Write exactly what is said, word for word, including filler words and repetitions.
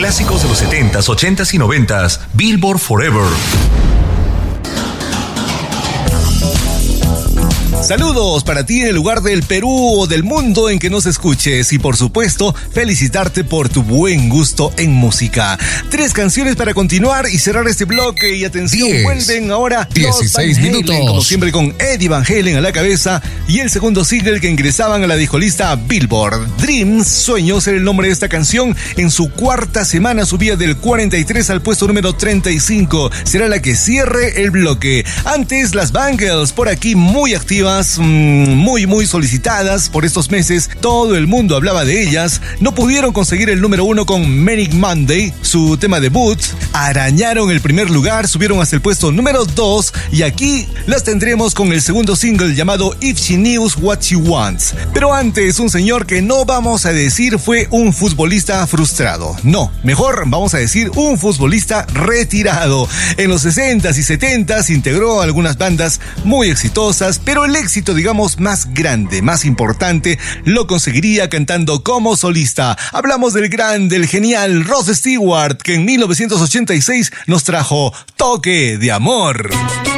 clásicos de los setentas, ochentas y noventas. Billboard Forever. Saludos para ti en el lugar del Perú o del mundo en que nos escuches y por supuesto felicitarte por tu buen gusto en música. Tres canciones para continuar y cerrar este bloque y atención, diez, vuelven ahora dieciséis minutos. Como siempre con Eddie Van Halen a la cabeza y el segundo single que ingresaban a la discolista Billboard. Dreams, Sueños era el nombre de esta canción. En su cuarta semana subía del cuarenta y tres al puesto número treinta y cinco. Será la que cierre el bloque. Antes las Bangles por aquí muy activas, muy muy solicitadas por estos meses, todo el mundo hablaba de ellas. No pudieron conseguir el número uno con Manic Monday, su tema debut. Arañaron el primer lugar, subieron hasta el puesto número dos y aquí las tendremos con el segundo single llamado If She Knew What She Wants. Pero antes, un señor que no vamos a decir fue un futbolista frustrado, no, mejor vamos a decir un futbolista retirado. En los sesentas y setentas integró algunas bandas muy exitosas, pero el éxito, digamos, más grande, más importante, lo conseguiría cantando como solista. Hablamos del gran, del genial Ross Stewart, que en mil novecientos ochenta y seis nos trajo Toque de Amor.